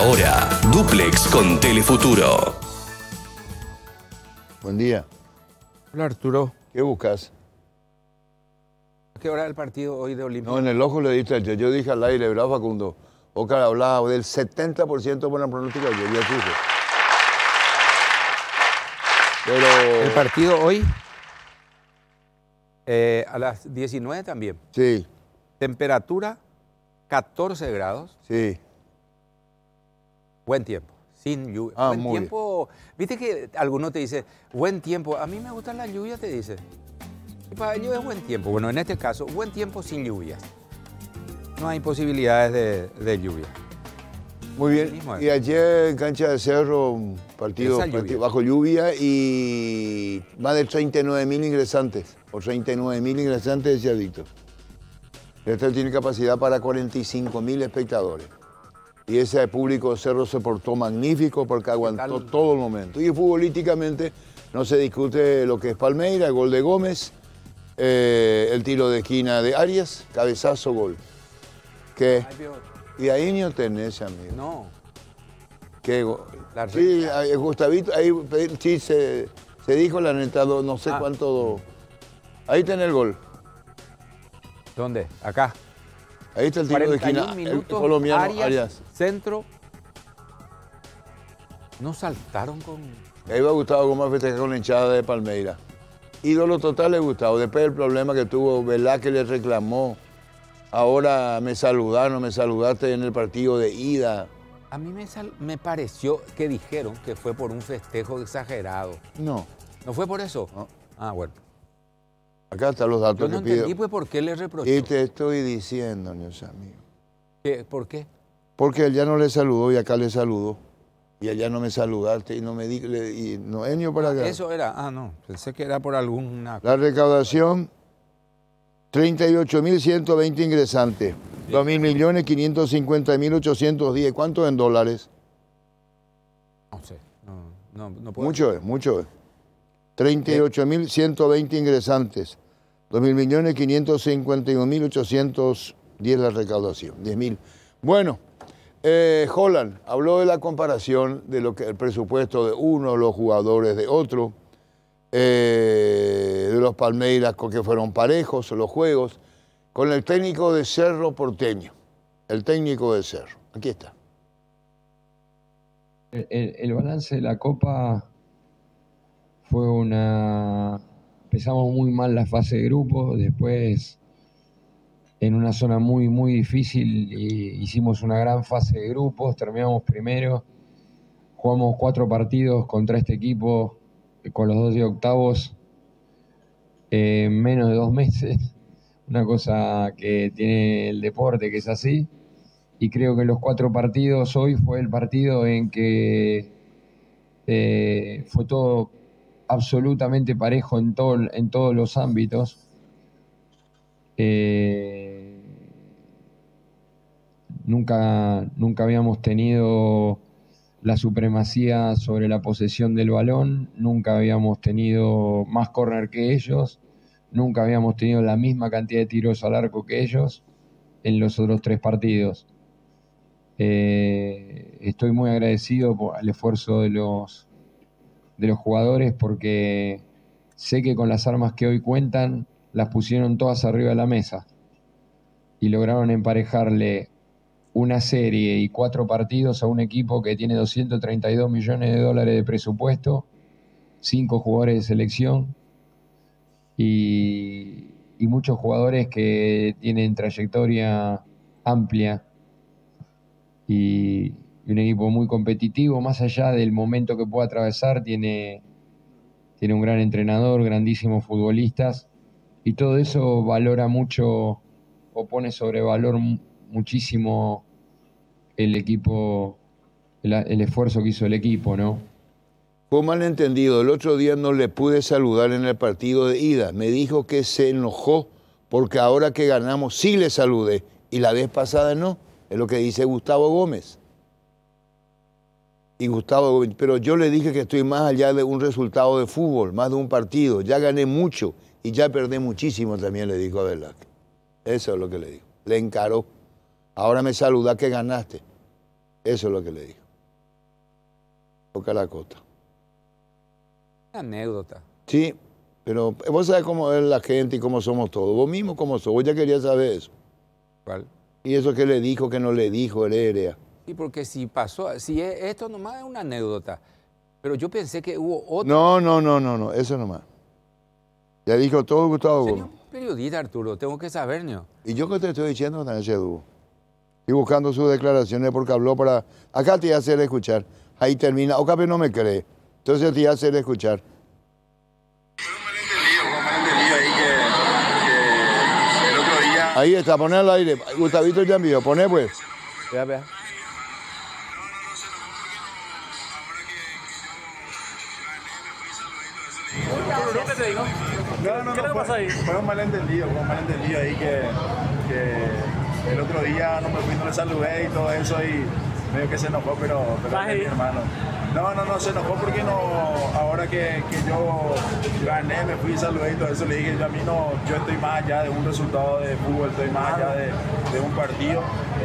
Ahora, Duplex con Telefuturo. Buen día. Hola Arturo. ¿Qué buscas? ¿A qué hora el partido hoy de Olimpia? No, en el ojo le diste. Yo dije al aire, ¿verdad, Facundo? Oscar hablaba del 70% buena pronóstica y yo ya puse. Pero... El partido hoy a las 19 también. Sí, Temperatura 14 grados. sí. Buen tiempo, sin lluvia. Ah, Buen muy tiempo. Viste que alguno te dice, buen tiempo. A mí me gusta la lluvia, te dice. Y para ellos es buen tiempo. Bueno, en este caso, buen tiempo sin lluvias. No hay posibilidades de lluvia. Muy bien. Mismo es. Y ayer en cancha de Cerro, partido Lluvia. bajo lluvia y más de 39.000 ingresantes. O 39.000 ingresantes, decía Víctor. Este tiene capacidad para 45.000 espectadores. Y ese público de Cerro se portó magnífico porque aguantó todo el momento. Y futbolísticamente no se discute lo que es Palmeira, el gol de Gómez, el tiro de esquina de Arias, cabezazo, gol. ¿Qué? Y ahí no tenés, amigo. No. ¿Qué gol? La Sí, Gustavito, ahí sí se dijo la neta, no sé cuánto. Ahí tenés el gol. ¿Dónde? Acá. Ahí está el tiro de esquina. 41 El minutos, colombiano Arias. Centro. No saltaron con... Ahí va Gustavo Gómez a festejar con la hinchada de Palmeira. Ídolo total de Gustavo. Después del problema que tuvo, Velázquez le reclamó. Ahora me saludaste en el partido de ida. A mí me pareció que dijeron que fue por un festejo exagerado. No. ¿No fue por eso? No. Ah, bueno. Acá están los datos Yo no que pido. entendí pues por qué le reprochó. Y te estoy diciendo, mis amigos. ¿Por qué? Porque él ya no le saludó y acá le saludó. Y allá no me saludaste y no me di, y no Enio para acá. Eso era, no, pensé que era por alguna... La recaudación, 38.120 ingresantes, 2.550.810. ¿Cuánto en dólares? No sé, no puedo... Mucho es, mucho es. 38.120 ingresantes, 2.551.810 la recaudación, 10.000. Bueno, Holland habló de la comparación de lo que el presupuesto de uno, los jugadores de otro, de los Palmeiras que fueron parejos, los juegos, con el técnico de Cerro Porteño, el técnico de Cerro. Aquí está. El balance de la Copa fue empezamos muy mal la fase de grupos, después en una zona muy, muy difícil hicimos una gran fase de grupos, terminamos primero, jugamos 4 partidos contra este equipo con los 2 de octavos en menos de 2 meses, una cosa que tiene el deporte que es así, y creo que los 4 partidos hoy fue el partido en que fue todo absolutamente parejo en todos los ámbitos. Nunca habíamos tenido la supremacía sobre la posesión del balón, nunca habíamos tenido más córner que ellos, nunca habíamos tenido la misma cantidad de tiros al arco que ellos en los otros 3 partidos. Estoy muy agradecido por el esfuerzo de los jugadores porque sé que con las armas que hoy cuentan las pusieron todas arriba de la mesa y lograron emparejarle una serie y 4 partidos a un equipo que tiene 232 millones de dólares de presupuesto, 5 jugadores de selección y muchos jugadores que tienen trayectoria amplia y un equipo muy competitivo, más allá del momento que pueda atravesar, tiene un gran entrenador, grandísimos futbolistas, y todo eso valora mucho o pone sobre valor muchísimo el equipo, el esfuerzo que hizo el equipo, ¿no? Fue malentendido. El otro día no le pude saludar en el partido de ida. Me dijo que se enojó porque ahora que ganamos sí le saludé y la vez pasada no. Es lo que dice Gustavo Gómez. Y Gustavo Gómez, pero yo le dije que estoy más allá de un resultado de fútbol, más de un partido. Ya gané mucho y ya perdí muchísimo también, le dijo a Velázquez. Eso es lo que le dijo. Le encaró. Ahora me saluda que ganaste. Eso es lo que le dijo. Toca la cota. Anécdota. Sí, pero vos sabés cómo es la gente y cómo somos todos. Vos mismo cómo sos. Vos ya querías saber eso. ¿Cuál? Y eso que le dijo, que no le dijo, heredera. Sí, porque si pasó, si esto nomás es una anécdota, pero yo pensé que hubo otra. No, eso nomás. Ya dijo todo Gustavo Señor Gómez. periodista, Arturo, tengo que saber, ¿no? Y yo que te estoy diciendo, también se dudo. Estoy buscando sus declaraciones porque habló para... Acá te iba a hacer escuchar. Ahí termina. O capaz no me cree. Entonces te iba a hacer escuchar. Malentendido ahí que el otro día... Ahí está, poné al aire. Gustavito ya envió. Poné pues. Vea. No, ¿qué le pasa ahí? Fue un malentendido ahí que el otro día no le saludé y todo eso y medio que se enojó, pero es mi hermano. No, se enojó porque ahora que yo gané, me fui y saludé y todo eso, le dije, yo estoy más allá de un resultado de fútbol, estoy más allá de un partido.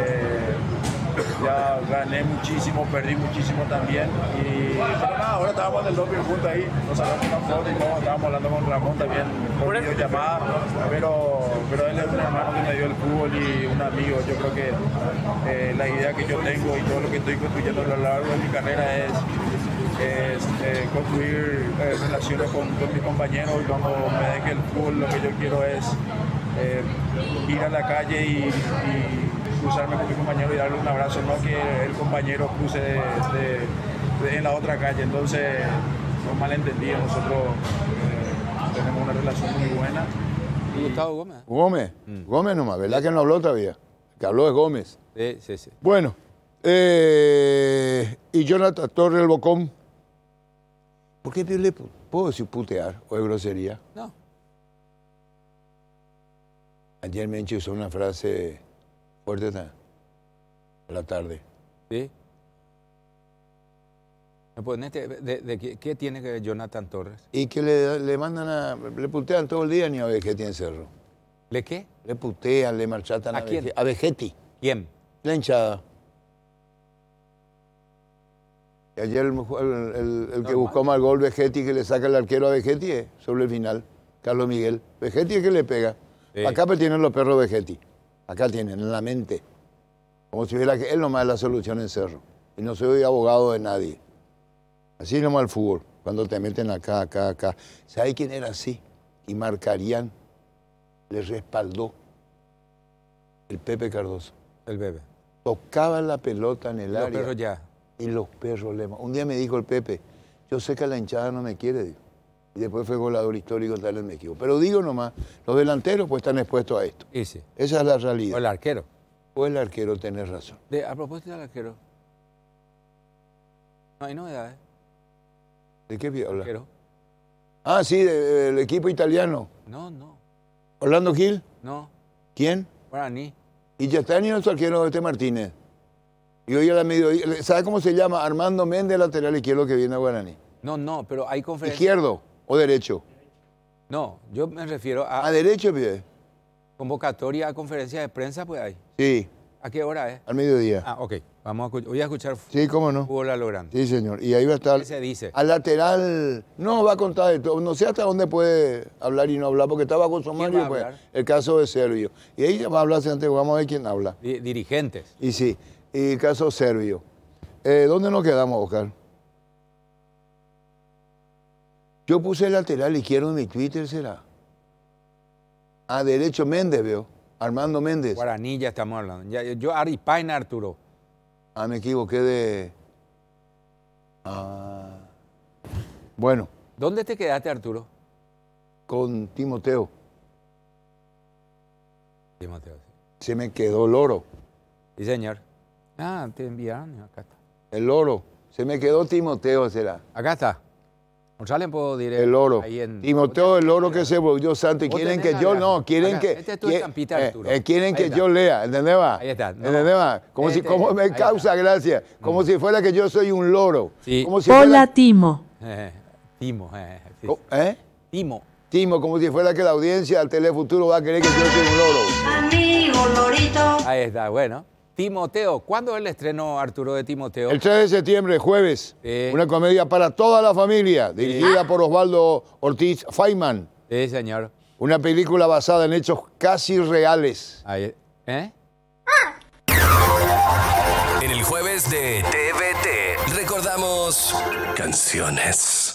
Ya gané muchísimo, perdí muchísimo también. Pero nada, ahora estábamos en el doping juntos ahí, nos sacamos una foto y todo, estábamos hablando con Ramón también por videollamada, pero él es un hermano que me dio el fútbol y un amigo. Yo creo que la idea que yo tengo y todo lo que estoy construyendo a lo largo de mi carrera es construir relaciones con mis compañeros, y cuando me deje el fútbol lo que yo quiero es ir a la calle y cruzarme con mi compañero y darle un abrazo, no que el compañero cruce en la otra calle. Entonces, son malentendidos. Nosotros tenemos una relación muy buena. ¿Y Gustavo Gómez? Gómez nomás, ¿verdad que no habló todavía? El que habló es Gómez. Sí. Bueno, y Jonathan Torres, el Bocón. ¿Por qué le puedo decir putear o es grosería? No. Ayer Menchi usó una frase fuerte a la tarde. Sí. Pues, ¿qué tiene que ver Jonathan Torres? Y que le putean todo el día ni a Vegetti en Cerro. ¿Le qué? Le putean, le marchatan ¿A quién? A Vegetti. ¿Quién? La hinchada. Y ayer el que buscó mal gol, Vegetti, que le saca el arquero a Vegetti, sobre el final, Carlos Miguel. Vegetti es que le pega. Sí. Acá pues tienen los perros Vegetti. Acá tienen, en la mente. Como si hubiera que él nomás es la solución en Cerro. Y no soy abogado de nadie. Así nomás el fútbol. Cuando te meten acá. ¿Sabe quién era así? Y marcarían, le respaldó el Pepe Cardoso. El bebé. Tocaba la pelota en el área. Los perros ya. Y los perros le... Un día me dijo el Pepe, yo sé que la hinchada no me quiere, digo. Y después fue goleador histórico tal en México. Pero digo nomás, los delanteros pues están expuestos a esto. Y sí. Esa es la O realidad. el arquero. O el arquero, tenés razón. A propósito del arquero. No hay novedades. ¿De qué habla? Arquero. Ah, sí, del equipo italiano. No. Orlando Gil. No. ¿Quién? Guaraní. Y ya está ni nuestro arquero Martínez. Y hoy a la mediodía, ¿sabe cómo se llama? Armando Méndez, lateral izquierdo que viene a Guaraní. No, pero hay conferencia. ¿Izquierdo o derecho? No, yo me refiero ¿A a derecho, pibe? convocatoria a conferencia de prensa, pues hay. Sí, ¿A qué hora es? al mediodía. Ah, ok. Voy a escuchar Sí, cómo no. fútbol a lo grande. Sí, señor. Y ahí va a estar. ¿Qué se dice? Al lateral, no, va a contar de todo. No sé hasta dónde puede hablar y no hablar, porque estaba con ¿Quién va Somario, a pues, hablar? el caso de Servio. Y ahí va a hablarse antes, vamos a ver quién habla. Dirigentes. Y sí, y el caso Servio. ¿Dónde nos quedamos, Oscar? Yo puse el lateral izquierdo en mi Twitter, ¿será? A derecho Méndez, veo. Armando Méndez. Guaraní ya estamos hablando. Yo Aripaina, Arturo. Ah, me equivoqué de... Bueno, ¿Dónde te quedaste, Arturo? con Timoteo. Timoteo. Se me quedó el oro. Sí, señor. Ah, te enviaron. Acá está. El oro. Se me quedó Timoteo, será. Acá está. González puedo directo. El oro. Ahí en... Timoteo, el oro que se volvió santo. Y Vos quieren tenés que yo, la no, gráfica. quieren Acá, que... este es tu estampita, Arturo. quieren Ahí que está. yo lea, ¿entendés va? Ahí está. No. ¿Entendés va? Como Ahí me causa está. gracia. Como si fuera que yo soy un loro. Sí. Como si Hola, fuera... Timo. Timo. Sí. ¿Eh? Timo. Timo, como si fuera que la audiencia del Telefuturo va a querer que yo soy un loro. Amigo Lorito. Ahí está, bueno. Timoteo. ¿Cuándo es el estreno, Arturo, de Timoteo? El 3 de septiembre, jueves. Una comedia para toda la familia, dirigida por Osvaldo Ortiz Feynman. Sí, señor. Una película basada en hechos casi reales. Ahí, ¿eh? En el jueves de TVT recordamos canciones.